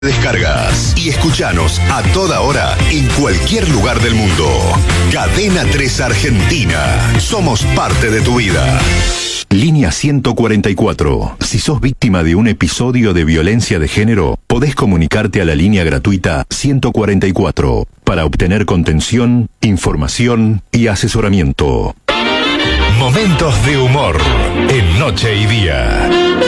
Descargas y escuchanos a toda hora en cualquier lugar del mundo. Cadena 3 Argentina. Somos parte de tu vida. Línea 144. Si sos víctima de un episodio de violencia de género, podés comunicarte a la línea gratuita 144 para obtener contención, información y asesoramiento. Momentos de humor en Noche y Día.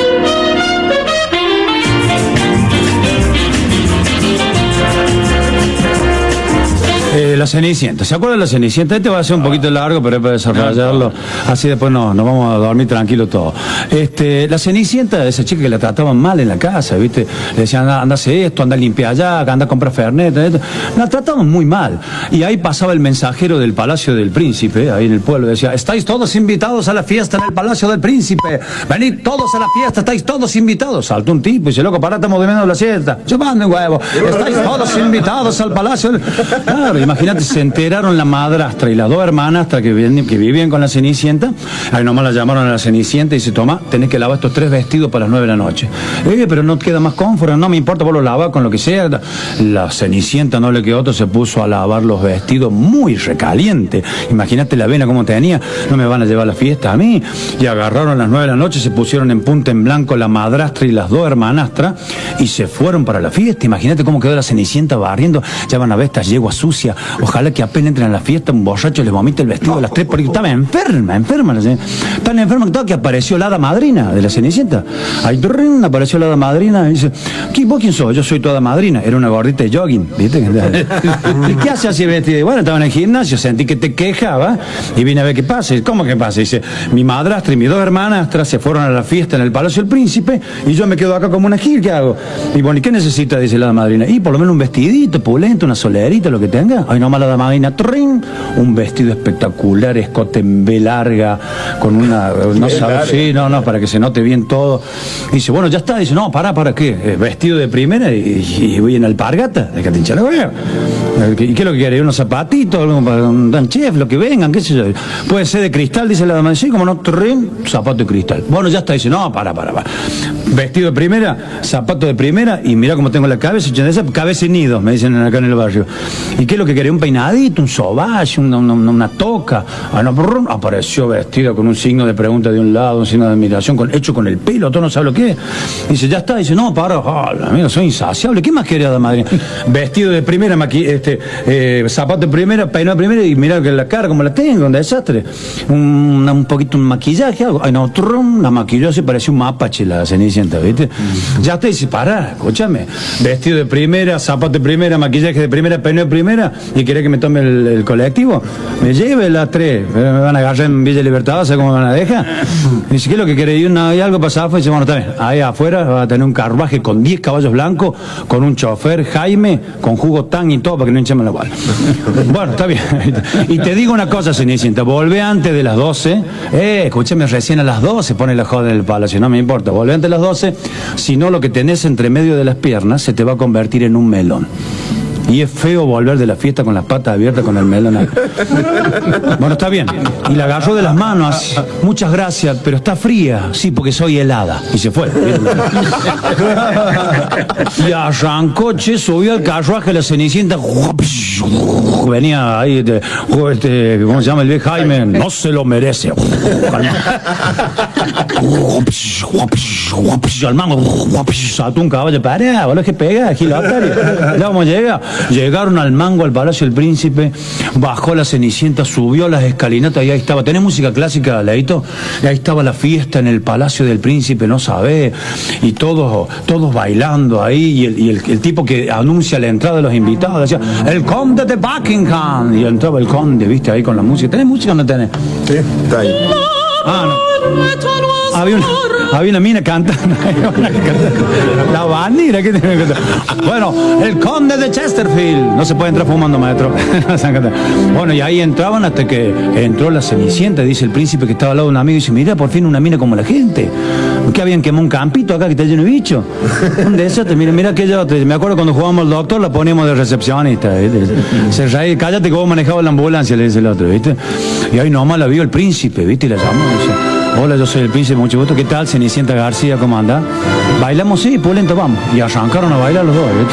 La Cenicienta, ¿se acuerdan de la Cenicienta? Este va a ser un poquito largo, pero es para desarrollarlo. Así después nos vamos a dormir tranquilos todos. La Cenicienta, esa chica que la trataban mal en la casa, ¿viste? Le decían, anda a hacer esto, anda a limpiar allá, anda a comprar Fernet, esto. La trataban muy mal. Y ahí pasaba el mensajero del Palacio del Príncipe, ahí en el pueblo, decía, estáis todos invitados a la fiesta en el Palacio del Príncipe. Venid todos a la fiesta, estáis todos invitados. Saltó un tipo y dice, loco, pará, estamos durmiendo la siesta. Yo mando un huevo. Estáis todos invitados al Palacio del... Claro, imagínate, se enteraron la madrastra y las dos hermanastras que vivían con la Cenicienta. Ahí nomás la llamaron a la Cenicienta y dice, toma, tenés que lavar estos 3 vestidos para las 9 de la noche. Pero no queda más confort, no me importa, vos lo lavás con lo que sea. La Cenicienta no le quedó otro, se puso a lavar los vestidos muy recaliente. Imagínate la vena como tenía, no me van a llevar a la fiesta a mí. Y agarraron a las 9 de la noche, se pusieron en punta en blanco la madrastra y las dos hermanastras y se fueron para la fiesta. Imagínate cómo quedó la Cenicienta barriendo, ya van a ver estas yeguas sucias. Ojalá que apenas entren a la fiesta un borracho les vomite el vestido a las 3 porque estaba enferma tan enferma que todo, que apareció la hada madrina de la Cenicienta. Ahí apareció la hada madrina y dice, ¿vos quién sos? Yo soy tu hada madrina. Era una gordita de jogging, ¿viste? ¿Y qué hace así vestida? Y bueno, estaba en el gimnasio, sentí que te quejaba y vine a ver qué pasa. ¿Cómo que pasa? Dice, mi madrastra y mis dos hermanastras se fueron a la fiesta en el Palacio del Príncipe y yo me quedo acá como una gil, ¿qué hago? Y bueno, ¿y qué necesita? Dice la hada madrina. Y por lo menos un vestidito pulento, una solerita, lo que tenga. Ay, nomás la hada madrina, un vestido espectacular, escote en B larga, con una, no sabes, sí, no, para que se note bien todo. Y dice, bueno, ya está. Dice, no, ¿para qué? Vestido de primera y voy en alpargata, déjate hinchar la hueá. ¿Y qué es lo que quiere? ¿Unos zapatitos? ¿Un dan chef? Lo que vengan, qué sé yo. Puede ser de cristal, dice la dama, sí, como no, zapato de cristal. Bueno, ya está. Dice, no, para. Vestido de primera, zapato de primera, y mira cómo tengo la cabeza, cabeza y nidos, me dicen acá en el barrio. ¿Y qué es lo que quería? Un peinadito, un sobache, una toca. Apareció vestido con un signo de pregunta de un lado, un signo de admiración, hecho con el pelo, todo no sabe lo que es. Dice, ya está. Dice, no, amigo, soy insaciable. ¿Qué más quería de Madrid? Vestido de primera, zapato de primera, peinado de primera, y mira que la cara como la tengo, un desastre. Un poquito un maquillaje, algo. Ay, no, la maquilló, se parecía un mapache la Cenicienta, ¿viste? Ya está. Dice, escúchame. Vestido de primera, zapato de primera, maquillaje de primera, peinado de primera, y querés que me tome el colectivo, me lleve las 3, me van a agarrar en Villa Libertad, ¿sabes cómo me van a dejar? Y dice, ¿qué es lo que quiere? Y algo pasaba, y dice, bueno, está bien, ahí afuera va a tener un carruaje con 10 caballos blancos, con un chofer, Jaime, con jugo tan y todo, para que no hinchemos la bala. Bueno, está bien. Y te digo una cosa, Cenicienta, volvé antes de las 12, escúchame, recién a las 12 pone la joda en el palacio, no me importa, volvé antes de las 12, si no lo que tenés entre medio de las piernas se te va a convertir en un melón. Y es feo volver de la fiesta con las patas abiertas con el melón. Bueno, está bien. Y la agarró de las manos. Muchas gracias, pero está fría. Sí, porque soy helada. Y se fue. Y arrancó, subió al carruaje la Cenicienta. Venía ahí, ¿cómo se llama el viejo Jaime? No se lo merece. Al mango. Saltó un caballo. Pará, boludo, que pega, gilóptero. Ya vamos a llegar. Llegaron al mango, al Palacio del Príncipe, bajó la Cenicienta, subió las escalinatas y ahí estaba. ¿Tenés música clásica, Leito? Y ahí estaba la fiesta en el Palacio del Príncipe, no sabés, y todos bailando ahí, y el tipo que anuncia la entrada de los invitados decía, el conde de Buckingham, y entraba el conde, viste, ahí con la música. ¿Tenés música o no tenés? Sí, está ahí. No. Había una mina cantando. La bandera que tiene que cantar. Bueno, el conde de Chesterfield. No se puede entrar fumando, maestro. Bueno, y ahí entraban hasta que entró la Cenicienta. Dice el príncipe que estaba al lado de un amigo y dice, mira, por fin una mina como la gente. ¿Qué habían quemado un campito acá que está lleno de bicho? Un desastre. Mira que yo, me acuerdo cuando jugábamos al doctor, la poníamos de recepcionista, ¿viste? Se reía, cállate que vos manejabas la ambulancia, le dice el otro, ¿viste? Y ahí nomás la vio el príncipe, ¿viste? Y la llamó y dice, Hola, yo soy el Príncipe, mucho gusto. ¿Qué tal? Cenicienta García, ¿cómo anda? Bailamos, sí, pulento, vamos. Y arrancaron a bailar los dos, ¿viste?